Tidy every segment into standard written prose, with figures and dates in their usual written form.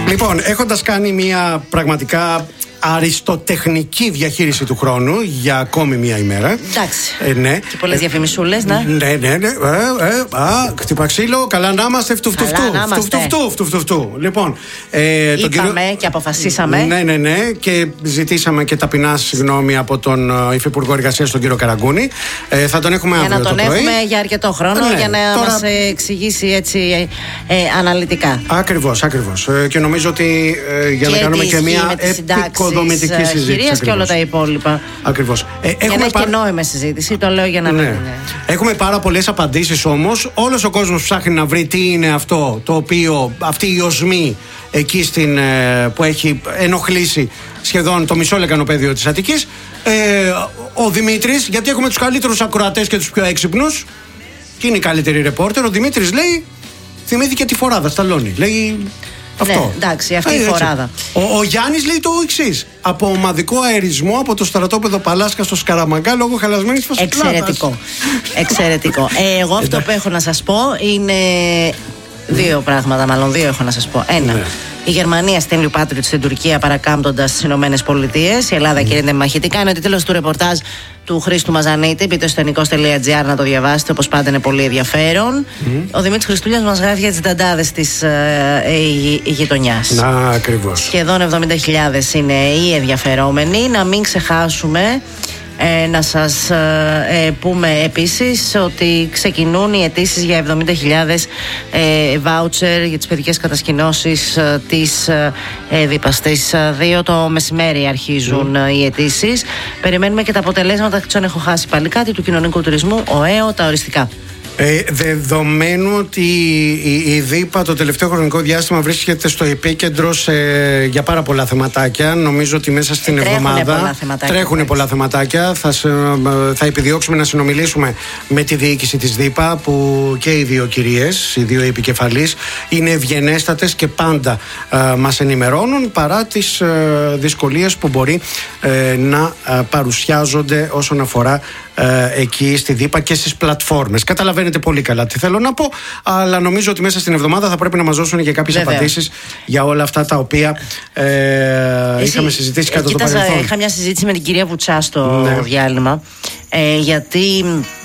Λοιπόν, έχοντας κάνει μια πραγματικά αριστοτεχνική διαχείριση του χρόνου για ακόμη μια ημέρα. Εντάξει. Ναι. Και πολλές διαφημισούλες, ναι. Ναι. Χτυπά ξύλο, καλά να είμαστε. Φτουφτουφτού. Λοιπόν. Είπαμε και αποφασίσαμε. Ναι. Και ζητήσαμε και ταπεινά συγγνώμη από τον Υφυπουργό Εργασίας, τον κύριο Καραγκούνη. Θα τον έχουμε αύριο. Για να τον έχουμε για αρκετό χρόνο, για να μας εξηγήσει έτσι αναλυτικά. Ακριβώς. Και νομίζω ότι για να κάνουμε και μια επικοδομητική συζήτηση. Και όλα τα υπόλοιπα. Ακριβώς. Για να έχει και νόημα συζήτηση, το λέω για να μην. Έχουμε πάρα πολλές απαντήσεις όμως. Όλος ο κόσμος ψάχνει να βρει τι είναι αυτό το οποίο, αυτή η οσμή εκεί που έχει ενοχλήσει σχεδόν το μισό λεκανοπέδιο της Αττικής. Ο Δημήτρης, γιατί έχουμε τους καλύτερους ακροατές και τους πιο έξυπνους και είναι οι καλύτεροι ρεπόρτερ. Ο Δημήτρης λέει, θυμήθηκε τη φοράδα Σταλόνι. Λέει αυτό. Ναι, εντάξει, αυτή η φοράδα. Ο Γιάννης λέει το εξής: από ομαδικό αερισμό από το στρατόπεδο Παλάσκα στο Σκαραμαγκά λόγω χαλασμένης φασκλάδας. Εξαιρετικό. Εγώ αυτό που έχω να σας πω είναι δύο πράγματα, μάλλον δύο έχω να σας πω. Ένα. Ναι. Η Γερμανία στέλνει Patriot στην Τουρκία παρακάμπτοντας τις ΗΠΑ. Η Ελλάδα κινείται μαχητικά. Είναι ο τίτλος του ρεπορτάζ του Χρήστου Μαζανίτη. Μπείτε στο ελληνικός.gr να το διαβάσετε. Όπως πάντα είναι πολύ ενδιαφέρον. Ο Δημήτρης Χριστούλιας μας γράφει για τις νταντάδες της γειτονιάς. Να, ακριβώς. Σχεδόν 70.000 είναι οι ενδιαφερόμενοι. Να μην ξεχάσουμε. Να σας πούμε επίσης ότι ξεκινούν οι αιτήσεις για 70.000 βάουτσερ για τις παιδικές κατασκηνώσεις της ΔΥΠΑ. Στις 2 το μεσημέρι αρχίζουν οι αιτήσεις. Περιμένουμε και τα αποτελέσματα. Δεν έχω χάσει πάλι κάτι του κοινωνικού τουρισμού, ΟΕΟ, τα οριστικά. Δεδομένου ότι η ΔΥΠΑ το τελευταίο χρονικό διάστημα βρίσκεται στο επίκεντρο για πάρα πολλά θεματάκια, νομίζω ότι μέσα στην εβδομάδα τρέχουν πολλά θεματάκια. Θα επιδιώξουμε να συνομιλήσουμε με τη διοίκηση της ΔΥΠΑ, που και οι δύο κυρίες, οι δύο επικεφαλείς, είναι ευγενέστατες και πάντα μας ενημερώνουν παρά τις δυσκολίες που μπορεί να παρουσιάζονται όσον αφορά εκεί στη ΔΥΠΑ και στις πλατφόρμες. Καταλαβαίνετε πολύ καλά τι θέλω να πω, αλλά νομίζω ότι μέσα στην εβδομάδα θα πρέπει να μας δώσουν και κάποιες απαντήσεις για όλα αυτά τα οποία είχαμε συζητήσει κατά το παρελθόν. Είχα μια συζήτηση με την κυρία Βουτσά στο διάλειμμα, γιατί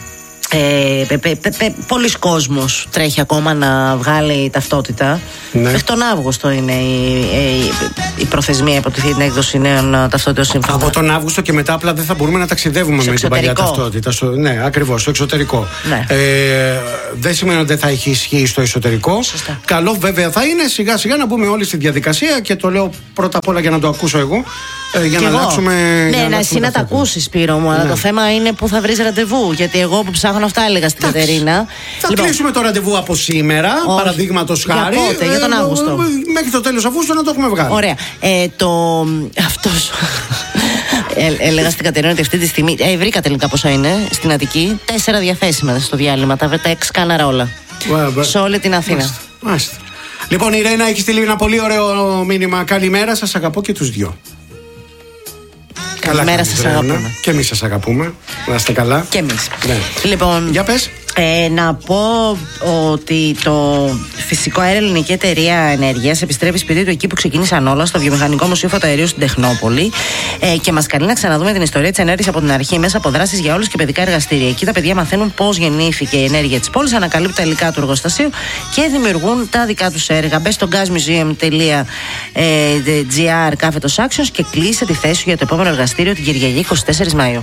πολλοί κόσμος τρέχει ακόμα να βγάλει ταυτότητα. Μέχρι τον Αύγουστο είναι η προθεσμία υποτιθεί την έκδοση νέων ταυτότητων σύμφωνα. Από τον Αύγουστο και μετά απλά δεν θα μπορούμε να ταξιδεύουμε με την παλιά ταυτότητα. Ναι, ακριβώς, στο εξωτερικό. Ναι. Δεν σημαίνει ότι δεν θα έχει ισχύ στο εσωτερικό. Σωστά. Καλό βέβαια θα είναι σιγά σιγά να μπούμε όλοι στη διαδικασία, και το λέω πρώτα απ' όλα για να το ακούσω εγώ. Για να αλλάξουμε. Ναι, εσύ να τα ακούσεις, Σπύρο μου, αλλά το θέμα είναι που θα βρεις ραντεβού. Γιατί εγώ που ψάχνω αυτά έλεγα στην Κατερίνα. Θα κλείσουμε το ραντεβού από σήμερα, παραδείγματος χάρη. Για τον Αύγουστο. Μέχρι το τέλος Αυγούστου να το έχουμε βγάλει. Ωραία. Αυτός. Έλεγα στην Κατερίνα ότι αυτή τη στιγμή. Βρήκα τελικά πόσα είναι στην Αττική. 4 διαθέσιμα στο διάλειμμα. Τα σκάναρα όλα. Σε όλη την Αθήνα. Μάλιστα. Λοιπόν, η Ρένα έχει στείλει ένα πολύ ωραίο μήνυμα. Καλημέρα, σας αγαπώ και τους δυο. Καλημέρα, σας αγαπούμε. Και εμείς σας αγαπούμε. Να είστε καλά. Και εμείς. Ναι. Λοιπόν, για πες. Να πω ότι το Φυσικό Αέριο Ελληνική Εταιρεία Ενέργειας επιστρέφει σπίτι του εκεί που ξεκίνησαν όλα, στο Βιομηχανικό Μουσείο Φωτοαερίου στην Τεχνόπολη, και μας καλεί να ξαναδούμε την ιστορία της ενέργειας από την αρχή μέσα από δράσεις για όλους και παιδικά εργαστήρια. Εκεί τα παιδιά μαθαίνουν πώς γεννήθηκε η ενέργεια της πόλης, ανακαλύπτουν τα υλικά του εργοστασίου και δημιουργούν τα δικά τους έργα. Μπες στο gasmuseum.gr/actions και κλείσε τη θέση σου για το επόμενο εργαστήριο την Κυριακή 24 Μαΐου.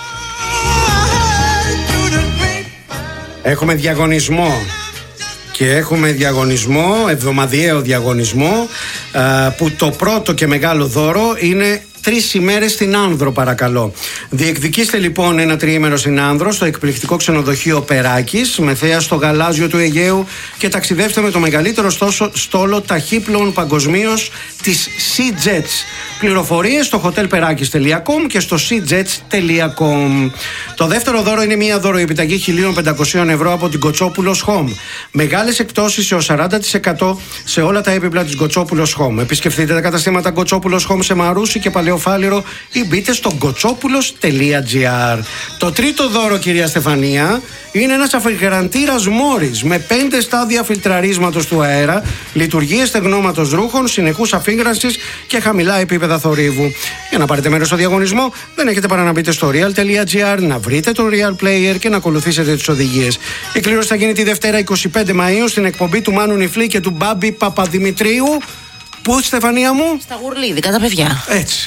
Έχουμε διαγωνισμό. Και έχουμε διαγωνισμό, εβδομαδιαίο διαγωνισμό, που το πρώτο και μεγάλο δώρο είναι 3 ημέρες στην Άνδρο, παρακαλώ. Διεκδικήστε λοιπόν ένα 3ημερο στην Άνδρο, στο εκπληκτικό ξενοδοχείο Περάκης, με θέα στο γαλάζιο του Αιγαίου, και ταξιδεύστε με το μεγαλύτερο στόλο ταχύπλοων παγκοσμίως της SeaJets. Πληροφορίες στο hotelperakis.com και στο seajets.com. Το δεύτερο δώρο είναι μια δωροεπιταγή 1.500 ευρώ από την Κοτσόπουλος Home. Μεγάλες εκπτώσεις έως 40% σε όλα τα έπιπλα της Κοτσόπουλος Home. Επισκεφτείτε τα καταστήματα Κοτσόπουλος Home σε Μαρούσι και Παλαιό Νέο Φάληρο ή μπείτε στο κοτσόπουλος.gr. Το τρίτο δώρο, κυρία Στεφανία, είναι ένας αφιγραντήρας Μόρις με 5 στάδια φιλτραρίσματος του αέρα, λειτουργίες στεγνώματος ρούχων, συνεχούς αφίγρανσης και χαμηλά επίπεδα θορύβου. Για να πάρετε μέρος στο διαγωνισμό, δεν έχετε παρά να μπείτε στο real.gr, να βρείτε τον Real Player και να ακολουθήσετε τις οδηγίες. Η κλήρωση θα γίνει τη Δευτέρα 25 Μαΐου στην εκπομπή του Μάνου Νιφλή και του Μπάμπη Παπαδημητρίου. Πού, Στεφανία μου? Στα Γουρλίδικα, τα παιδιά. Έτσι.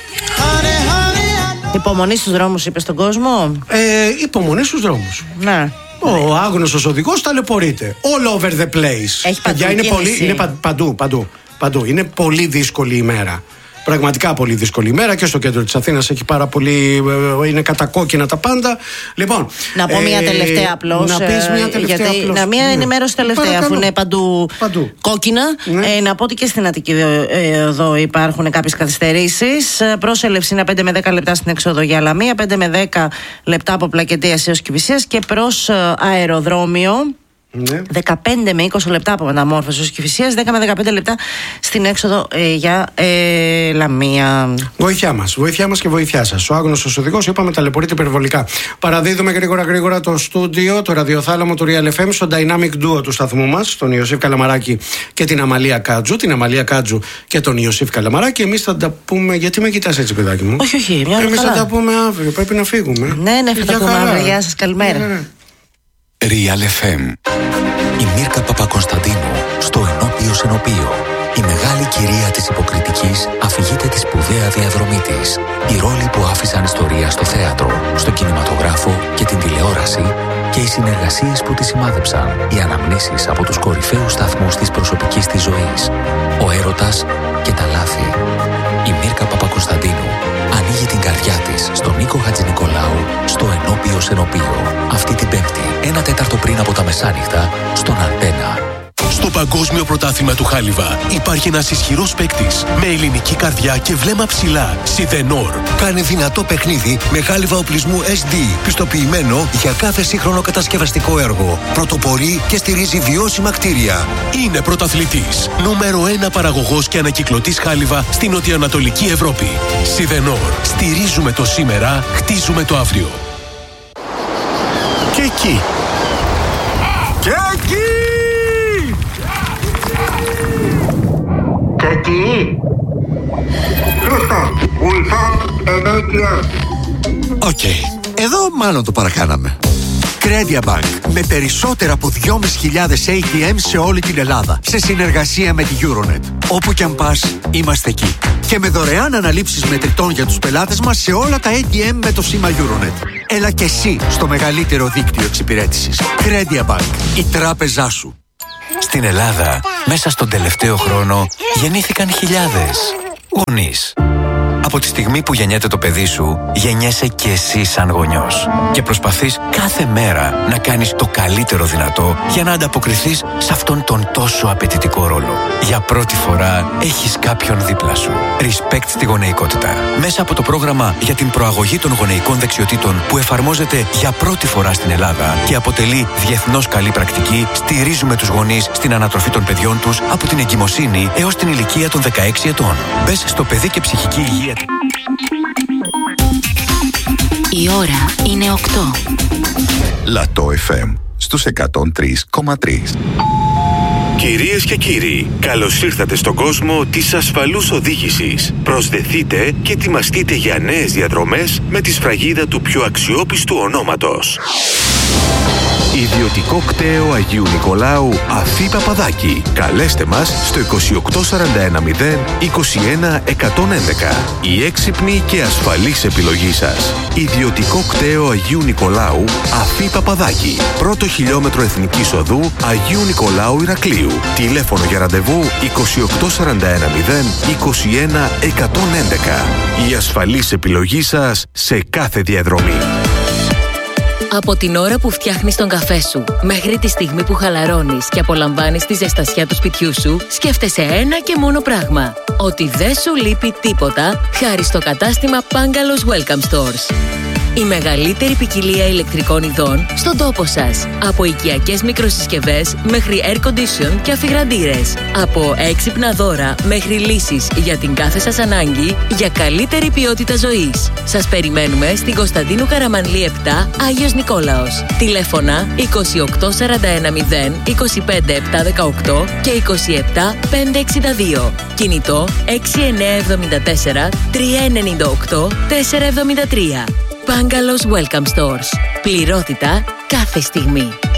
Υπομονή στους δρόμους, είπε στον κόσμο. Υπομονή στους δρόμους. Ναι. Ο άγνωστος οδηγός ταλαιπωρείται. All over the place. Έχει παντού. Είναι παντού. Είναι πολύ δύσκολη ημέρα. Πραγματικά πολύ δύσκολη ημέρα και στο κέντρο της Αθήνας έχει πάρα πολύ. Είναι κατακόκκινα τα πάντα. Λοιπόν. Να πω μια τελευταία απλώς. Να πεις μια τελευταία απλώς. Μια ενημέρωση τελευταία, αφού είναι παντού κόκκινα. Ναι. Να πω ότι και στην Αττική εδώ υπάρχουν κάποιες καθυστερήσεις. Πρόσελευση είναι 5 με 10 λεπτά στην έξοδο για Λαμία, 5 με 10 λεπτά από Πλακεντίας έως Κηφισίας και προς αεροδρόμιο. Ναι. 15 με 20 λεπτά από Μεταμόρφωση ως Κηφισίας, 10 με 15 λεπτά στην έξοδο για Λαμία. Βοήθειά μας και βοήθειά σας. Ο άγνωστος οδηγός, είπαμε, ταλαιπωρείται υπερβολικά. Παραδίδουμε γρήγορα το στούντιο, το ραδιοθάλαμο του Real FM στο Dynamic Duo του σταθμού μας, τον Ιωσήφ Καλαμαράκη και την Αμαλία Κάτζου. Την Αμαλία Κάτζου και τον Ιωσήφ Καλαμαράκη. Εμείς θα τα πούμε. Γιατί με κοιτάς έτσι, παιδάκι μου? Όχι, εμείς θα τα πούμε αύριο. Πρέπει να φύγουμε. Ναι, θα τα πούμε αύριο. Γεια σας, καλημέρα. Real FM. Η Μίρκα Παπακωνσταντίνου στο Ενώπιος Ενωπείο. Η μεγάλη κυρία της υποκριτικής αφηγείται τη σπουδαία διαδρομή της. Οι ρόλοι που άφησαν ιστορία στο θέατρο, στο κινηματογράφο και την τηλεόραση και οι συνεργασίες που τη σημάδεψαν. Οι αναμνήσεις από τους κορυφαίους σταθμούς της προσωπικής της ζωής. Ο έρωτας και τα λάθη. Η Μίρκα Παπακωνσταντίνου ανοίγει την καρδιά της στον Νίκο Χατζηνικολάου στο Ενώπιος Ενωπείο. Αυτή την Πέμπτη, 1/4 πριν από τα μεσάνυχτα, στον Αντένα. Στο Παγκόσμιο Πρωτάθλημα του Χάλιβα υπάρχει ένας ισχυρός παίκτης με ελληνική καρδιά και βλέμμα ψηλά. Σιδενόρ. Κάνει δυνατό παιχνίδι με χάλιβα οπλισμού SD, πιστοποιημένο για κάθε σύγχρονο κατασκευαστικό έργο. Πρωτοπορεί και στηρίζει βιώσιμα κτίρια. Είναι πρωταθλητής. Νούμερο 1 παραγωγός και ανακυκλωτής χάλιβα στην νοτιοανατολική Ευρώπη. Σιδενόρ. Στηρίζουμε το σήμερα, χτίζουμε το αύριο. Και εκεί. Και εκεί. Και εκεί. Χρήστο, βοηθά ενέργεια. Οκ. Εδώ μάλλον το παρακάναμε. Credia Bank. Με περισσότερα από 2.500 ATM σε όλη την Ελλάδα. Σε συνεργασία με τη Euronet. Όπου κι αν πας, είμαστε εκεί. Και με δωρεάν αναλήψεις μετρητών για τους πελάτες μας σε όλα τα ATM με το σήμα Euronet. Έλα και εσύ στο μεγαλύτερο δίκτυο εξυπηρέτησης. Credia Bank. Η τράπεζά σου. Στην Ελλάδα, μέσα στον τελευταίο χρόνο, γεννήθηκαν χιλιάδες γονείς. Από τη στιγμή που γεννιέται το παιδί σου, γεννιέσαι και εσύ σαν γονιός. Και προσπαθείς κάθε μέρα να κάνεις το καλύτερο δυνατό για να ανταποκριθείς σε αυτόν τον τόσο απαιτητικό ρόλο. Για πρώτη φορά έχεις κάποιον δίπλα σου. Respect στη γονεϊκότητα. Μέσα από το πρόγραμμα για την προαγωγή των γονεϊκών δεξιοτήτων που εφαρμόζεται για πρώτη φορά στην Ελλάδα και αποτελεί διεθνώς καλή πρακτική, στηρίζουμε τους γονείς στην ανατροφή των παιδιών τους από την εγκυμοσύνη έως την ηλικία των 16 ετών. Μπες στο παιδί και ψυχική υγεία. Η ώρα είναι 8. Λατό FM στους 103,3. Κυρίες και κύριοι, καλώς ήρθατε στον κόσμο της ασφαλούς οδήγησης. Προσδεθείτε και ετοιμαστείτε για νέες διαδρομές με τη σφραγίδα του πιο αξιόπιστου ονόματος. Ιδιωτικό κτέο Αγίου Νικολάου Αφή Παπαδάκη. Καλέστε μας στο 28410 21 111. Η έξυπνη και ασφαλής επιλογή σας. Ιδιωτικό κτέο Αγίου Νικολάου Αφή Παπαδάκη. Πρώτο χιλιόμετρο εθνικής οδού Αγίου Νικολάου Ηρακλείου. Τηλέφωνο για ραντεβού 28410 21 111. Η ασφαλής επιλογή σας σε κάθε διαδρομή. Από την ώρα που φτιάχνεις τον καφέ σου μέχρι τη στιγμή που χαλαρώνεις και απολαμβάνεις τη ζεστασιά του σπιτιού σου, σκέφτεσαι ένα και μόνο πράγμα. Ότι δεν σου λείπει τίποτα χάρη στο κατάστημα Pangalos Welcome Stores. Η μεγαλύτερη ποικιλία ηλεκτρικών ειδών στον τόπο σας. Από οικιακές μικροσυσκευές μέχρι air condition και αφιγραντήρες. Από έξυπνα δώρα μέχρι λύσεις για την κάθε σας ανάγκη για καλύτερη ποιότητα ζωής. Σας περιμένουμε στην Κωνσταντίνου Καραμανλή 7, Άγιος Νικόλαος. Τηλέφωνα 28410 25718 και 27562. Κινητό 6974 398 473. Bungalows Welcome Stores. Πληρότητα κάθε στιγμή.